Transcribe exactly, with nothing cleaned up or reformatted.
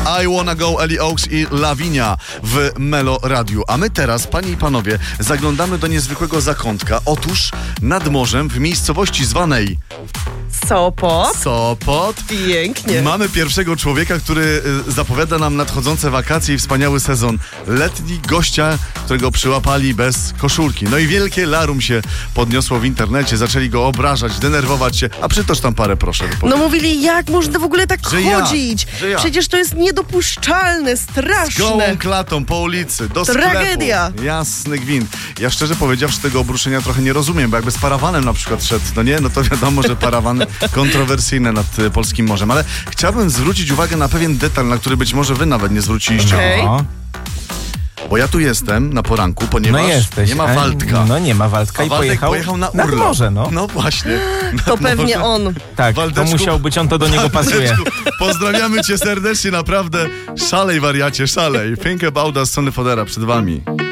I Wanna Go, Ellie Oaks i Lavinia w Melo Radiu. A my teraz, panie i panowie, zaglądamy do niezwykłego zakątka. Otóż nad morzem, w miejscowości zwanej Sopot. Sopot. Pięknie. Mamy pierwszego człowieka, który y, zapowiada nam nadchodzące wakacje i wspaniały sezon letni. Gościa, którego przyłapali bez koszulki. No i wielkie larum się podniosło w internecie. Zaczęli go obrażać, denerwować się. A przytocz tam parę, proszę. Wypowiedz. No mówili, jak można w ogóle tak Że ja, chodzić? że ja. Przecież to jest niedopuszczalne, Z straszne. gołą klatą po ulicy, do Tragedia. sklepu. Jasny gwint. Ja szczerze powiedziawszy tego obruszenia trochę nie rozumiem, bo jakby z parawanem na przykład szedł, no nie? No to wiadomo, że parawany kontrowersyjne nad y, polskim morzem. Ale chciałbym zwrócić uwagę na pewien detal, na który być może wy nawet nie zwróciliście. Okej. O, Bo ja tu jestem na poranku, no ponieważ jesteś. nie ma a- Waldka. No nie ma Waldka A i Waldek pojechał, pojechał na nad urlop. morze, no. No właśnie. To Nad pewnie morze. on. Tak, Waldeczku- to musiał być on, to do niego pasuje. Waldeczku, pozdrawiamy cię serdecznie, naprawdę. Szalej, wariacie, szalej. Think about us, Sony Fodera przed wami.